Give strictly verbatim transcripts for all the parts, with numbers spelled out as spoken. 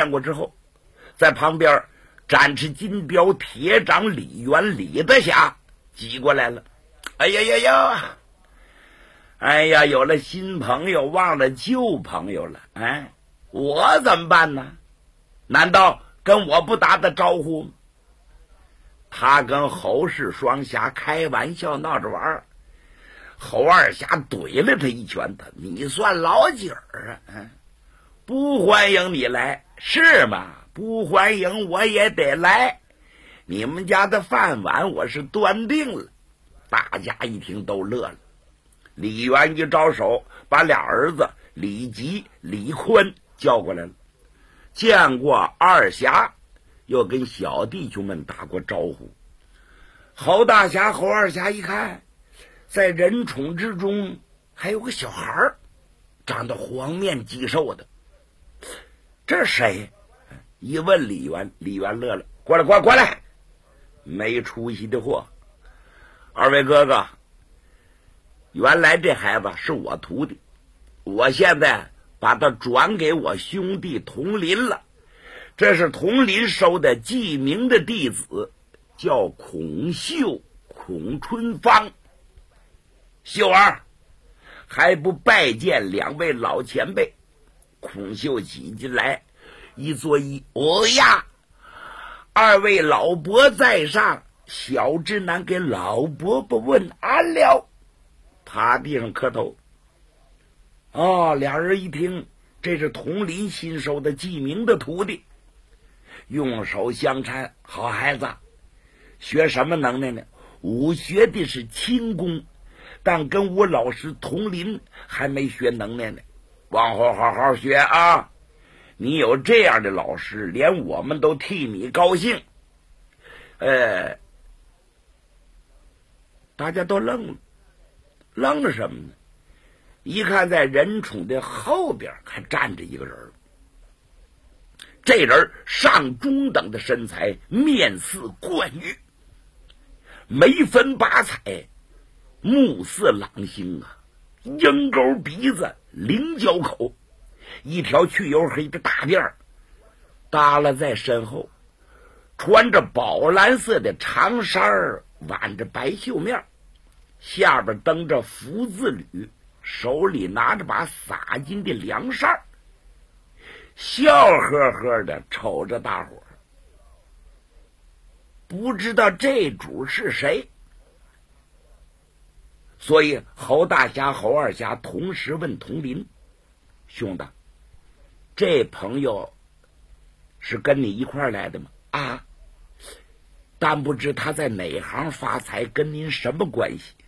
见过之后，在旁边展翅金雕铁掌李元李德侠挤过来了。哎呀呀呀！哎呀，有了新朋友忘了旧朋友了。哎，我怎么办呢？难道跟我不打的招呼吗？他跟侯氏双侠开玩笑闹着玩，侯二侠怼了他一拳，他你算老几儿啊？嗯，不欢迎你来是吗？不欢迎我也得来，你们家的饭碗我是端定了。大家一听都乐了。李元一招手，把俩儿子李吉、李坤叫过来了，见过二侠，又跟小弟兄们打过招呼。侯大侠、侯二侠一看，在人宠之中还有个小孩，长得黄面肌瘦的，这是谁？一问李元，李元乐了，过来过来过来，没出息的货。二位哥哥，原来这孩子是我徒弟，我现在把他转给我兄弟佟林了。这是佟林收的记名的弟子，叫孔秀、孔春芳。秀儿，还不拜见两位老前辈？孔秀挤进来，一作揖：哦呀，二位老伯在上，小侄男给老伯伯问安了。趴地上磕头。哦，俩人一听，这是佟林新收的记名的徒弟，用手相搀：好孩子，学什么能耐呢？我学的是轻功，但跟我老师佟林还没学能耐呢，往后好好学啊！你有这样的老师，连我们都替你高兴。呃，大家都愣了，愣了什么呢？一看在人宠的后边还站着一个人，这人上中等的身材，面似冠玉，眉分八彩，目似朗星啊，鹰钩鼻子，菱角口，一条去油黑的大辫儿耷拉在身后，穿着宝蓝色的长衫，挽着白袖面，下边蹬着福字履，手里拿着把洒金的凉扇，笑呵呵的瞅着大伙儿。不知道这主是谁，所以侯大侠、侯二侠同时问佟林：兄弟，这朋友是跟你一块儿来的吗？啊，但不知他在哪行发财，跟您什么关系？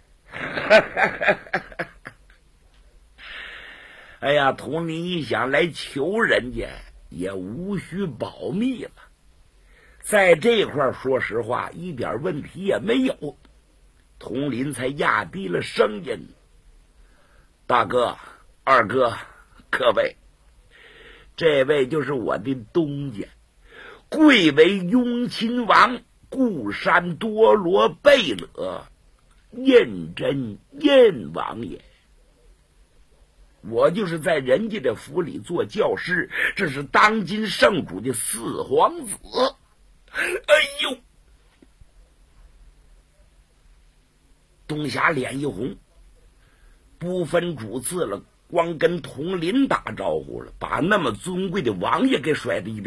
哎呀，佟林一想，来求人家也无需保密了，在这块说实话一点问题也没有。佟林才压低了声音：大哥、二哥，各位，这位就是我的东家，贵为雍亲王固山多罗贝勒胤禛胤王爷。我就是在人家的府里做教师，这是当今圣主的四皇子。哎呦，东侠脸一红，不分主次了，光跟佟林打招呼了，把那么尊贵的王爷给甩在一边。